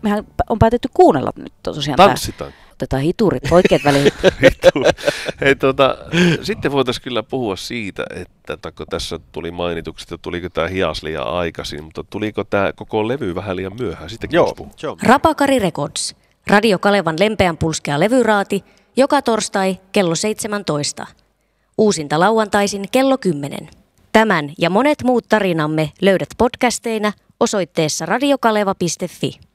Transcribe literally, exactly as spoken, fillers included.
mehän on päätetty kuunnella nyt tosiaan. Tanssitaan. Tää. Otetaan hiturit oikeat väliin. Hei, tuota, sitten voitaisiin kyllä puhua siitä, että kun tässä tuli mainituksi, että tuliko tämä hias liian aikaisin, mutta tuliko tämä koko levy vähän liian myöhään? Sitten Joo. Rapakari Records. Radio Kalevan lempeän pulskea levyraati. Joka torstai kello seitsemäntoista. Uusinta lauantaisin kello kymmenen. Tämän ja monet muut tarinamme löydät podcasteina osoitteessa radiokaleva piste fi.